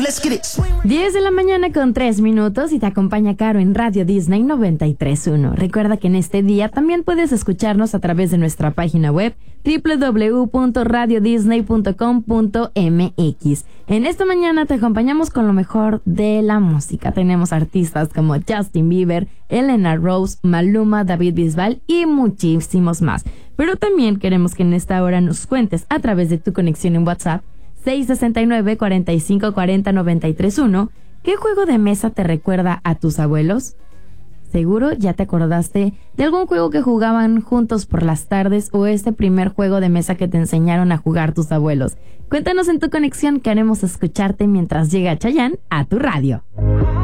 Let's get it. 10 de la mañana con 3 minutos y te acompaña Caro en Radio Disney 93.1. Recuerda que en este día también puedes escucharnos a través de nuestra página web www.radiodisney.com.mx. En esta mañana te acompañamos con lo mejor de la música. Tenemos artistas como Justin Bieber, Elena Rose, Maluma, David Bisbal y muchísimos más. Pero también queremos que en esta hora nos cuentes a través de tu conexión en WhatsApp 669-4540-931. ¿Qué juego de mesa te recuerda a tus abuelos? Seguro ya te acordaste de algún juego que jugaban juntos por las tardes o este primer juego de mesa que te enseñaron a jugar tus abuelos. Cuéntanos en tu conexión que haremos escucharte mientras llega Chayanne a tu radio.